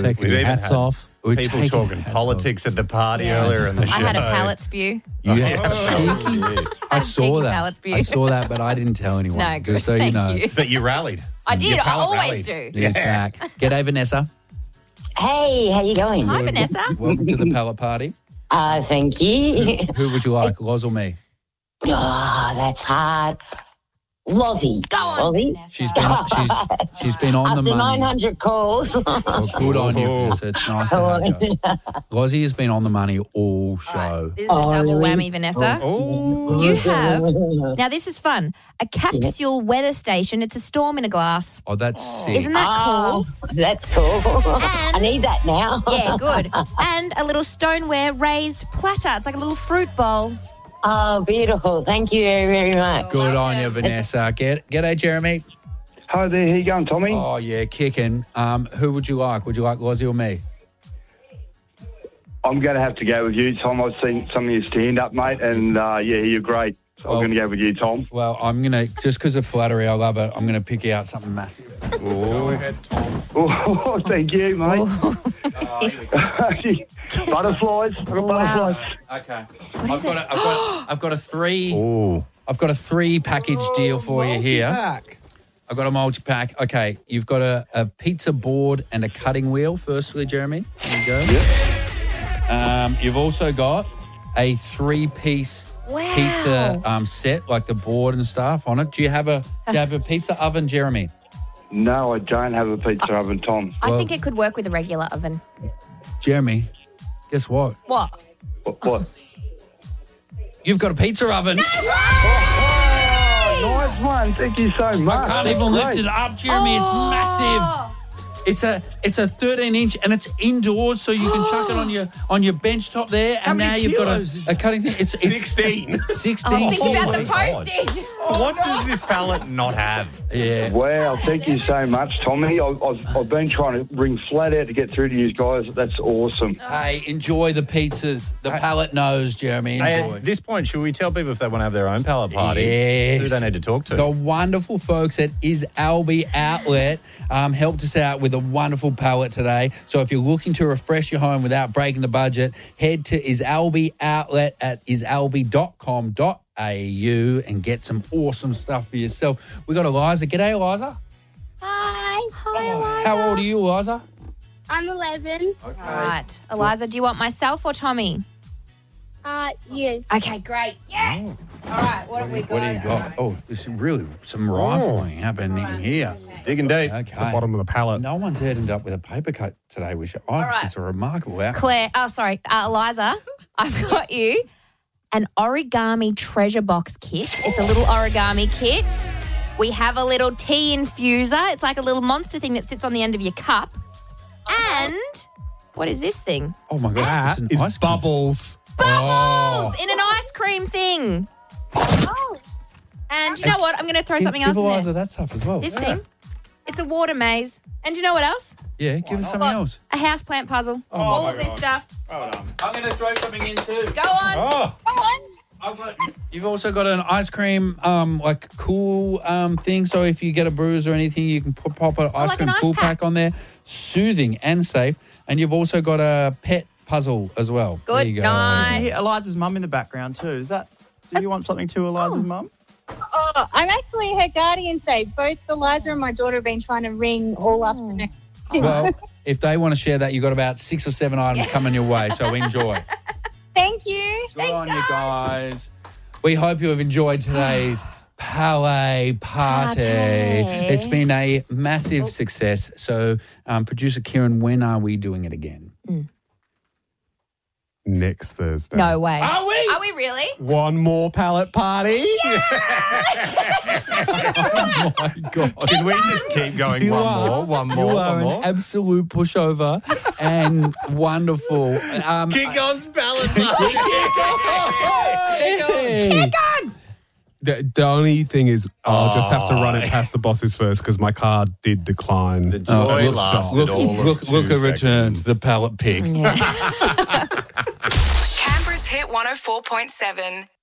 taking We've your even hats had off. people talking politics at the party earlier in the show. I had a palate spew. I saw cheeky that. palate spew. I saw that, but I didn't tell anyone. No, good. Just so you Thank know. you. But you rallied. I did. Your I palate always rallied. do. He's back. G'day, Vanessa. Hey, how you going? Hi, Vanessa. Welcome to the pallet party. Thank you. Who would you like, Loz or me? Oh, that's hard. Lozzie. Go on, Lozzie. Vanessa. She's been on After the money. 900 calls. Well, good on you, Vanessa. It's nice to have you. Lozzie has been on the money all show. This is a double really? whammy, Vanessa. Oh. You have, now this is fun, a capsule weather station. It's a storm in a glass. Oh, that's sick. Isn't that cool? That's cool. I need that now. Yeah, good. And a little stoneware raised platter. It's like a little fruit bowl. Oh, beautiful. Thank you very, very much. Good on you, Vanessa. G'day, Jeremy. Hi there, how you going, Tommy? Oh, yeah, kicking. Who would you like? Would you like Lozzie or me? I'm going to have to go with you, Tom. I've seen some of your stand-up, mate, and you're great. So I'm going to go with you, Tom. Well, I'm going to, just because of flattery, I love it, I'm going to pick you out something massive. Go ahead, Tom. Oh, thank you, mate. Butterflies. I've got butterflies. Okay. What is it? I've got a three. Oh. I've got a 3 package deal for you here. I've got a multi-pack. Okay, you've got a pizza board and a cutting wheel, firstly, Jeremy. There you go. Yep. You've also got a 3-piece pizza set, like the board and stuff on it. Do you have a pizza oven, Jeremy? No, I don't have a pizza oven, Tom. I think it could work with a regular oven. Jeremy, guess what? What? What? You've got a pizza oven. Nice one. Thank you so much. I can't even lift it up, Jeremy. It's massive. It's a 13-inch and it's indoors, so you can chuck it on your bench top there. And now you've got a cutting thing. It's 16. 16. Oh, think about the my God. postage. What does this pallet not have? Yeah. Wow, thank you so much, Tommy. I've been trying to ring flat out to get through to you guys. That's awesome. Hey, enjoy the pizzas. The pallet knows, Jeremy. Hey, Enjoy. at this point, should we tell people if they want to have their own pallet party? Yes. Who do they need to talk to? The wonderful folks at Is Albie Outlet helped us out with a wonderful pallet today. So if you're looking to refresh your home without breaking the budget, head to Is Albie Outlet at isalbie.com.au and get some awesome stuff for yourself. We got Eliza. G'day, Eliza. Hi, Eliza. How old are you, Eliza? I'm 11. All right. Eliza, do you want myself or Tommy? You. Okay, great. Yes. All right, what have we got? What do you got? Oh, there's really some rifling happening here. Digging deep. Okay. It's the bottom of the pallet. No one's ended up with a paper cut today, which right. it's a remarkable outcome. Eliza, I've got you an origami treasure box kit. It's a little origami kit. We have a little tea infuser. It's like a little monster thing that sits on the end of your cup. And what is this thing? Oh my God, That it's is an ice cream. bubbles. Bubbles in an ice cream thing. Oh, And you know what? I'm going to throw something else Give in Eliza there. that stuff as well. This thing. It's a water maze. And you know what else? Yeah, give us something else. A houseplant puzzle. All of this stuff. I'm going to throw something in too. Go on. Oh, come on. You've also got an ice cream, cool thing. So if you get a bruise or anything, you can pop an ice like cream an ice cool pack. pack on there. Soothing and safe. And you've also got a pet puzzle as well. Good, There you go. nice. Hear Eliza's mum in the background too. Is that? Do you want something to Eliza's mum? Oh, I'm actually her guardian today. Both Eliza and my daughter have been trying to ring all afternoon. Well, if they want to share that, you've got about 6 or 7 items coming your way. So enjoy. Thank you. Good on you guys. We hope you have enjoyed today's Palais Party. It's been a massive success. So, producer Kieran, when are we doing it again? Next Thursday. No way. Are we? Are we really? One more pallet party. Oh my God. can we just keep going? You One are more. an absolute pushover and wonderful. Kick on's pallet party. Hey. The only thing is, I'll just have to run it past the bosses first because my card did decline. The joy look, lasted all of 2 look, returns seconds. the pallet pig. Canberra's Hit 104.7.